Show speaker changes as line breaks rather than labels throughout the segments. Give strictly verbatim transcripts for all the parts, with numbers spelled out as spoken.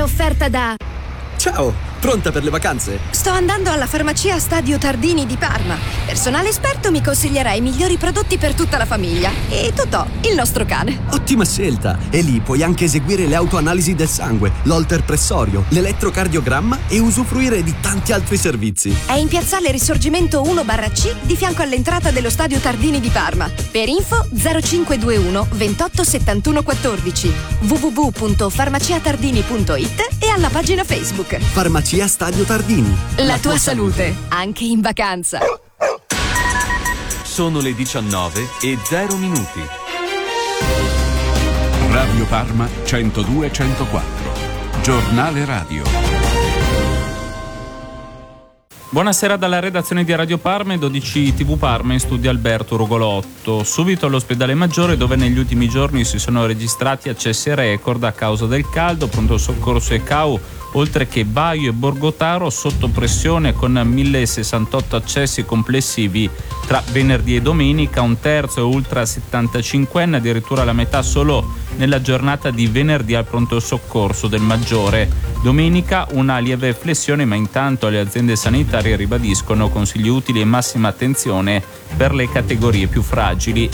offerta da...
Ciao, pronta per le vacanze?
Sto andando alla farmacia Stadio Tardini di Parma. Personale esperto mi consiglierà i migliori prodotti per tutta la famiglia. E Totò, il nostro cane.
Ottima scelta! E lì puoi anche eseguire le autoanalisi del sangue, l'holter pressorio, l'elettrocardiogramma e usufruire di tanti altri servizi.
È in piazzale Risorgimento uno barra C, di fianco all'entrata dello Stadio Tardini di Parma. Per info zero cinque due uno ventotto settantuno quattordici, w w w punto farmacia tardini punto i t e alla pagina Facebook.
Farmacia Stadio Tardini.
La, La tua, tua salute, salute, anche in vacanza.
Sono le diciannove e zero minuti.
Radio Parma centodue centoquattro. Giornale radio.
Buonasera dalla redazione di Radio Parma e dodici tivù Parma, in studio Alberto Rugolotto. Subito all'ospedale Maggiore, dove negli ultimi giorni si sono registrati accessi record a causa del caldo. Pronto soccorso e C A U, oltre che Baio e Borgotaro, sotto pressione con mille sessantotto accessi complessivi tra venerdì e domenica, un terzo e ultra settantacinquenne, addirittura la metà solo nella giornata di venerdì al pronto soccorso del Maggiore. Domenica una lieve flessione, ma intanto le aziende sanitarie ribadiscono consigli utili e massima attenzione per le categorie più fragili.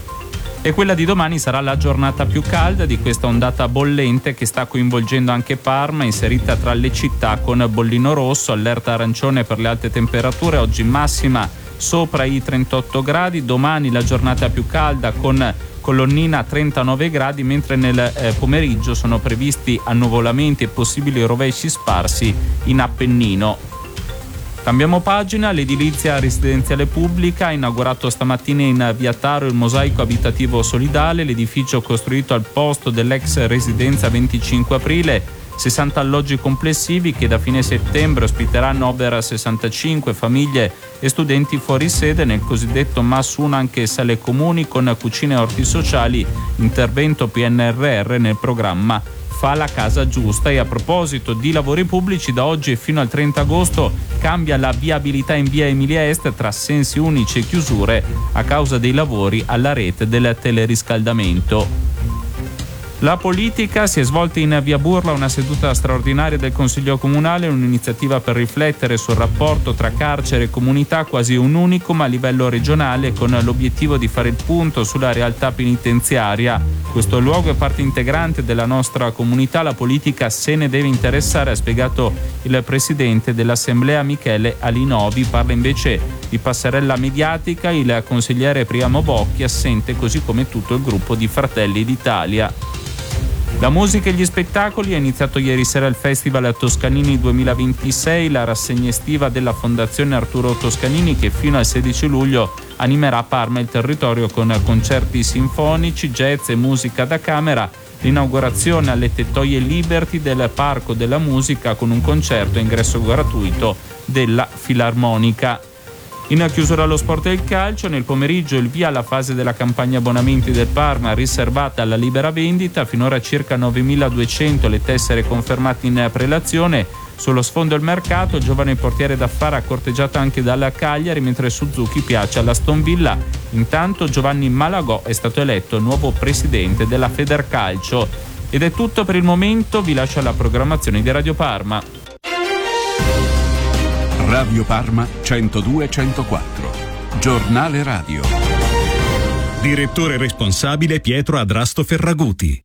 E quella di domani sarà la giornata più calda di questa ondata bollente che sta coinvolgendo anche Parma, inserita tra le città con bollino rosso, allerta arancione per le alte temperature, oggi massima sopra i trentotto gradi, domani la giornata più calda con colonnina a trentanove gradi, mentre nel eh, pomeriggio sono previsti annuvolamenti e possibili rovesci sparsi in Appennino. Cambiamo pagina. L'edilizia residenziale pubblica ha inaugurato stamattina in via Taro il mosaico abitativo solidale, l'edificio costruito al posto dell'ex residenza venticinque aprile, sessanta alloggi complessivi che da fine settembre ospiteranno over sessantacinque famiglie e studenti fuori sede nel cosiddetto M A S uno, anche sale comuni con cucine e orti sociali, intervento P N R R nel programma Fa la casa giusta. E a proposito di lavori pubblici, da oggi fino al trenta agosto cambia la viabilità in via Emilia Est tra sensi unici e chiusure a causa dei lavori alla rete del teleriscaldamento. La politica: si è svolta in via Burla una seduta straordinaria del Consiglio Comunale, un'iniziativa per riflettere sul rapporto tra carcere e comunità, quasi un unicum a livello regionale, con l'obiettivo di fare il punto sulla realtà penitenziaria. Questo luogo è parte integrante della nostra comunità, la politica se ne deve interessare, ha spiegato il presidente dell'Assemblea Michele Alinovi. Parla invece di passerella mediatica il consigliere Priamo Bocchi, assente, così come tutto il gruppo di Fratelli d'Italia. La musica e gli spettacoli: è iniziato ieri sera il Festival Toscanini duemilaventisei, la rassegna estiva della Fondazione Arturo Toscanini, che fino al sedici luglio animerà Parma e il territorio con concerti sinfonici, jazz e musica da camera. L'inaugurazione alle Tettoie Liberty del Parco della Musica con un concerto a ingresso gratuito della Filarmonica. In chiusura allo sport e il calcio, nel pomeriggio il via alla fase della campagna abbonamenti del Parma, riservata alla libera vendita. Finora circa novemiladuecento le tessere confermate in prelazione. Sullo sfondo del mercato, il giovane portiere d'affari ha corteggiato anche dalla Cagliari, mentre Suzuki piace all'Aston Villa. Intanto Giovanni Malagò è stato eletto nuovo presidente della Federcalcio. Ed è tutto per il momento, vi lascio alla programmazione di Radio Parma.
Radio Parma centodue centoquattro. Giornale radio.
Direttore responsabile Pietro Adrasto Ferraguti.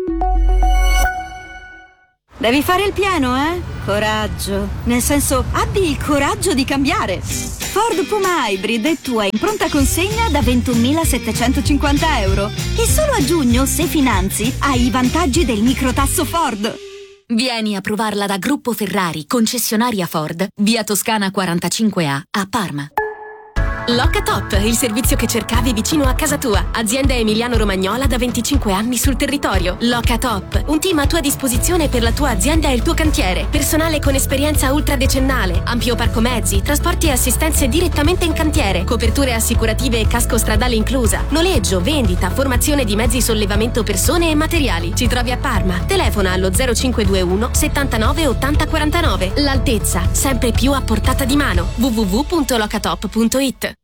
Devi fare il pieno, eh? Coraggio. Nel senso, abbi il coraggio di cambiare. Ford Puma Hybrid è tua in pronta consegna da ventunomilasettecentocinquanta euro. E solo a giugno, se finanzi, hai i vantaggi del microtasso Ford.
Vieni a provarla da Gruppo Ferrari, concessionaria Ford, via Toscana quarantacinque A, a Parma.
Locatop, il servizio che cercavi vicino a casa tua. Azienda emiliano-romagnola da venticinque anni sul territorio. Locatop, un team a tua disposizione per la tua azienda e il tuo cantiere. Personale con esperienza ultradecennale, ampio parco mezzi, trasporti e assistenze direttamente in cantiere, coperture assicurative e casco stradale inclusa, noleggio, vendita, formazione di mezzi sollevamento persone e materiali. Ci trovi a Parma. Telefona allo zero cinque due uno settantanove ottanta quarantanove. L'altezza, sempre più a portata di mano. w w w punto locatop punto i t.